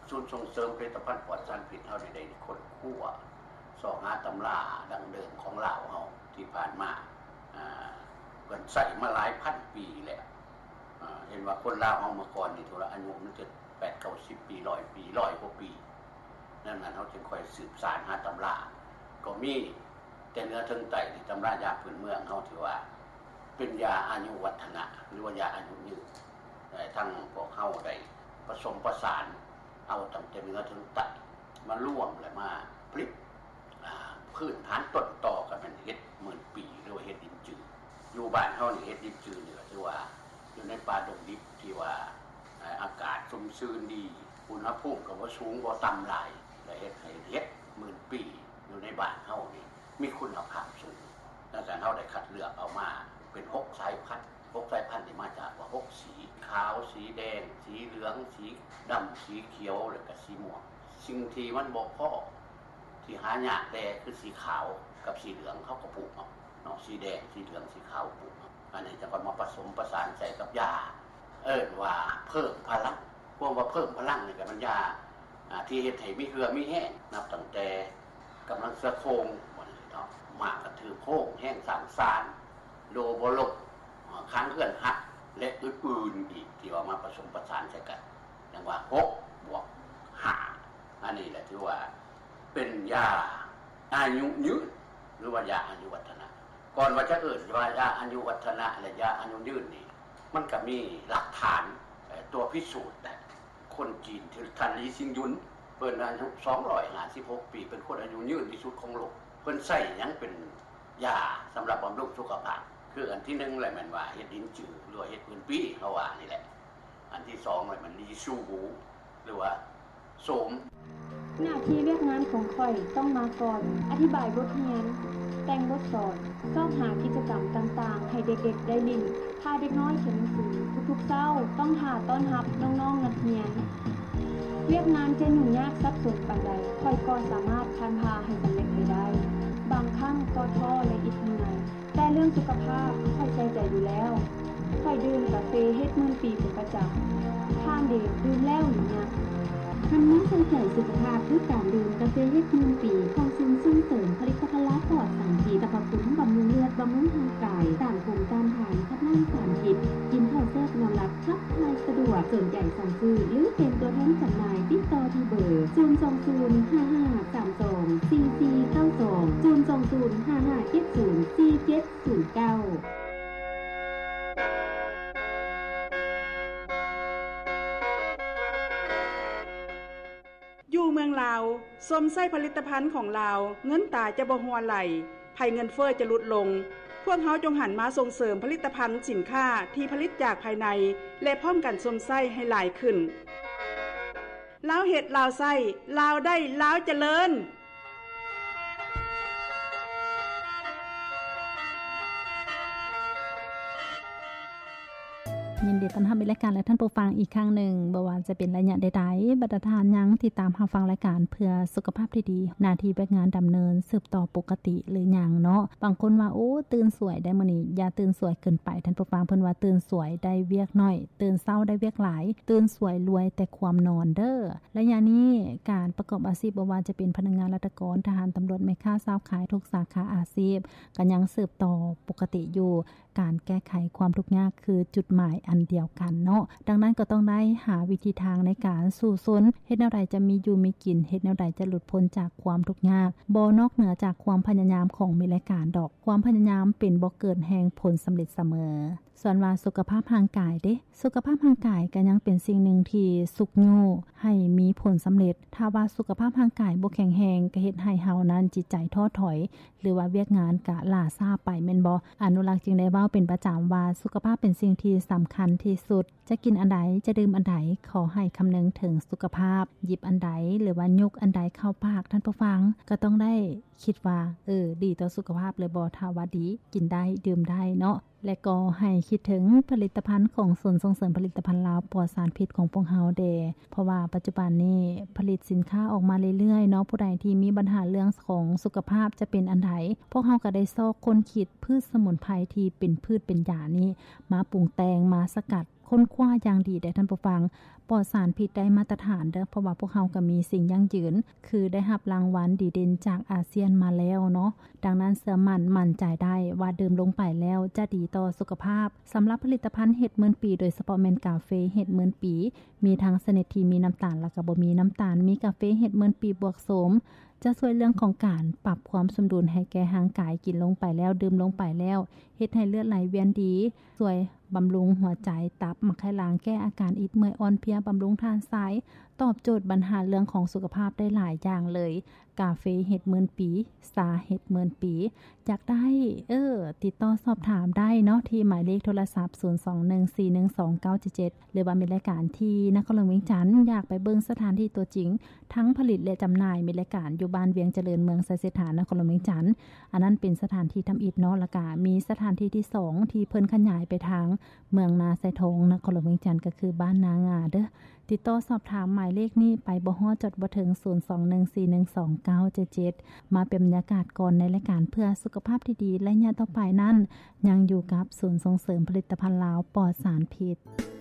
ศูนย์ส่งเสริมผลิตภัณฑ์ปลอดสารพิษเฮาได้คนคั่วสอหาตำราดังเดิมของลาวเฮาที่ผ่านมาเพิ่นใส่มาหลายพันปีแล้วเห็นว่าคนลาวเฮาเมื่อก่อนนี่โทรอายุมันจะ8-90 ปี100 ปี100 กว่าปีนั่นน่ะเฮาจึงค่อยสืบสานหาตำราก็มีแต่เนื้อถึงไตที่ตำรายาพื้นเมืองเฮาที่ว่าเป็นยาอายุวัฒนะหรือว่ายาอายุยืนทั้งพวกเฮาได้ผสมประสานเอาตั้งแต่เนื้อถึงไตมาร่วมและมาผลิตพื้นฐานต้นตอกันเป็นเฮ็ดหมื่นปีหรือว่าเฮ็ดดินจืดอยู่บ้านเฮานี่เฮ็ดดินจืดนี่ก็ถือว่าอยู่ในป่าดงดิบที่ว่าอากาศชุ่มชื้นดีอุณหภูมิก็บ่สูงบ่ต่ำหลายและเฮ็ดหมื่นปีอยู่ในบ้านเฮานี่มีคุณภาพสูงดังนั้นเฮาได้คัดเลือกเอามาเป็น6 สายพันธุ์ที่มาจากว่า6สีขาวสีแดงสีเหลืองสีดำสีเขียวแล้วก็สีม่วงสิ่งที่มันบ่พอที่หายากแต่คือสีขาวกับสีเหลืองเขาก็ปลูกเอาเนาะสีแดงสีเหลืองสีขาวปลูกอันนี้จะมาผสมประสานใส่กับยาว่าเพิ่มพลังพวกว่าเพิ่มพลังนี่ก็มันยาที่เฮ็ดให้มีเหือมีแห้งนับตั้งแต่กำลังเสือโครงเนาะมากระถือโค้งแห้งสารสารโลโบลกค้างเคลื่อนหักและอื่นๆอีกที่ว่ามาผสมประสานใส่กันอย่างว่า6+5อันนี้แหละที่ว่าเป็นยาอายุยืนหรือว่ายาอายุวัฒนะก่อนว่าจะว่ายาอายุวัฒนะและยาอายุยืนนี่มันก็มีหลักฐานตัวพิสูจน์แต่คนจีนที่ท่านลีซิงยุนเพิ่นอายุ256 ปีเป็นคนอายุยืนที่สุดของโลกเพิ่นใช้หยังเป็นยาสำหรับบำรุงสุขภาพคืออันที่1แหละมันว่าเฮ็ดดินจืดหรือเฮ็ดพื้นปีเขาว่านี่แหละอันที่2เลยมันลีชูหูหรือว่าโสมหน้าที่เรียกงานของข่อยต้องมาก่อนอธิบายบทเรียนแต่งบทสอนสอบหากิจกรรมต่างๆให้เด็กๆได้เรียนพาเด็กน้อยเขียนหนังสือทุกๆเช้าต้องหาต้อนรับน้องๆนักเรียนเรียกงานจะยุ่งยากซับซ้อนปานใดข่อยก็สามารถผ่านพาให้สำเร็จไปได้บางครั้งก็ท้อและอิดเหนื่อยแต่เรื่องสุขภาพข่อยใส่ใจอยู่แล้วข่อยดื่มกาแฟเฮ็ดมื้อปีเป็นประจำทานเด็กดื่มแล้วเนี่ยทำนั้นใส่ใจสุขภาพด้วยการดื่มกาแฟเฮ็ดมื้อปีของศูนย์ส่งเสริมผลิตภัณฑ์ลาปลอดสารพิษสรรพคุณบำรุงเลือดบำรุงทางกายต้านภูมิต้านทานคัดล้างสารพิษกินข้าวแซ่บนอนหลับชับถ่ายสะดวกสนใจสั่งซื้อหรือเป็นตัวแทนจำหน่ายติดต่อที่เบอร์02055324492 02055704709 อยู่เมืองลาวสมไส้ผลิตภัณฑ์ของลาวเงินตาจะบ่ฮัวไหลภัยเงินเฟ้อจะลดลงพวกเฮาจงหันมาส่งเสริมผลิตภัณฑ์สินค้าที่ผลิตจากภายในและพร้อมกันสมไส้ให้หลายขึ้นลาวเฮ็ดลาวไส้ลาวได้ลาวเจริญยินดีต้อนรับในรายการและท่านผู้ฟังอีกครั้งหนึ่งบ่ว่าจะเป็นระยะใดๆบัดทานยังติดตามรับฟังรายการเพื่อสุขภาพที่ดีหน้าที่แบกงานดำเนินสืบต่อปกติหรือหยังเนาะบางคนว่าโอ้ตื่นสวยได้มื้อนี้อย่าตื่นสวยเกินไปท่านผู้ฟังเพิ่นว่าตื่นสวยได้เวียกน้อยตื่นเช้าได้เวียกหลายตื่นสวยรวยแต่ความนอนเด้อระยะนี้การประกอบอาชีพบ่ว่าจะเป็นพนักงานราชการทหารตำรวจแม่ค้าสาวขายทุกสาขาอาชีพก็ยังสืบต่อปกติอยู่การแก้ไขความทุกข์ยากคือจุดหมายอันเดียวกันเนาะดังนั้นก็ต้องได้หาวิธีทางในการสู่สนเฮ็ดแนวใดจะมีอยู่มีกินเฮ็ดแนวใดจะหลุดพ้นจากความทุกข์ยากบ่นอกเหนือจากความพยายามของมีรายการดอกความพยายามเป็นบ่เกินแห่งผลสำเร็จเสมอส่วนว่าสุขภาพทางกายเด้สุขภาพทางกายก็ยังเป็นสิ่งหนึ่งที่สุขอยู่ให้มีผลสำเร็จถ้าว่าสุขภาพทางกายบ่แข็งแรงก็เฮ็ดให้เฮานั้นจิตใจท้อถอยหรือว่าเวียกงานก็ล่าช้าไปแม่นบ่อนุรักษ์จึงได้เว้าเป็นประจำว่าสุขภาพเป็นสิ่งที่สำคัญที่สุดจะกินอันใดจะดื่มอันใดขอให้คำนึงถึงสุขภาพหยิบอันใดหรือว่ายกอันใดเข้าปากท่านผู้ฟังก็ต้องได้คิดว่าดีต่อสุขภาพเลยบ่ถ้าว่าดีกินได้ดื่มได้เนาะและก็ให้คิดถึงผลิตภัณฑ์ของศูนย์ส่งเสริมผลิตภัณฑ์ลาวปลอดสารพิษของพวกเฮาเด้เพราะว่าปัจจุบันนี้ผลิตสินค้าออกมาเรื่อยๆเนาะผู้ใดที่มีปัญหาเรื่องของสุขภาพจะเป็นอันใดพวกเฮาก็ได้ซอกค้นคิดพืชสมุนไพรที่เป็นพืชเป็นยานี้มาปรุงแต่งมาสกัดค้นคว้าอย่างดีได้ท่านผู้ฟังปลอดสารพิษได้มาตรฐานเด้อเพราะว่าพวกเราก็มีสิ่งยั่งยืนคือได้รับรางวัลดีเด่นจากอาเซียนมาแล้วเนาะดังนั้นเชื่อมั่นใจได้ว่าดื่มลงไปแล้วจะดีต่อสุขภาพสำหรับผลิตภัณฑ์เห็ดหมื่นปีโดยเฉพาะแม่นกาเฟเห็ดหมื่นปีมีทั้งชนิดที่มีน้ำตาลและก็บ่มีน้ำตาลมีกาเฟเห็ดหมื่นปีบวกโสมจะช่วยเรื่องของการปรับความสมดุลให้แก่ร่างกายกินลงไปแล้วดื่มลงไปแล้วเฮ็ดให้เลือดไหลเวียนดีช่วยบำรุงหัวใจตับมักให้ล้างแก้อาการอิดเมื่อยอ่อนเพลียบำรุงทางสายตอบโจทย์ปัญหาเรื่องของสุขภาพได้หลายอย่างเลยกาเฟเห็ดหมื่นปีสาเห็ดหมื่นปีอยากได้ติดต่อสอบถามได้เนาะที่หมายเลขโทรศัพท์0214122977หรือว่ามีรายการที่นครหลวงเวียงจันทน์อยากไปเบิ่งสถานที่ตัวจริงทั้งผลิตและจำหน่ายมีรายการอยู่บ้านเวียงเจริญเมืองไสเสถานนครหลวงเวียงจันทน์อันนั้นเป็นสถานที่ทำอิฐเนาะแล้วก็มีสถานที่ที่2ที่เพิ่นขยายไปทางเมืองนาไซทงนครหลวงเวียงจันทน์ก็คือบ้านนางาเด้อติดต่อสอบถามหมายเลขนี้ไปบ่ฮอดจดบ่ถึง0214122977มาเป็นบรรยากาศก่อนในรายการเพื่อสุขภาพที่ดีและยะต่อไปนั้นยังอยู่กับศูนย์ส่งเสริมผลิตภัณฑ์ลาวปลอดสารพิษ